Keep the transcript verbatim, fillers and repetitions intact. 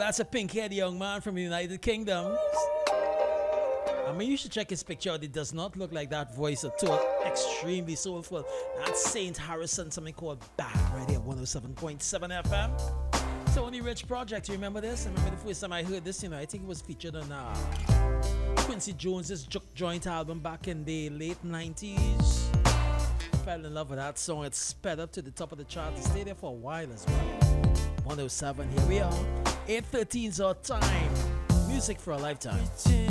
that's a pink-haired young man from the United Kingdom. I mean, you should check his picture out. It does not look like that voice at all. Extremely soulful. That's Saint Harrison, something called Back, right here, one oh seven point seven F M. Tony Rich Project, you remember this? I remember the first time I heard this, you know, I think it was featured on uh, Quincy Jones's Juke Joint album back in the late nineties. Fell in love with that song. It sped up to the top of the chart. It stayed there for a while as well. one oh seven, here we are. eight thirteen is our time. Music for a lifetime.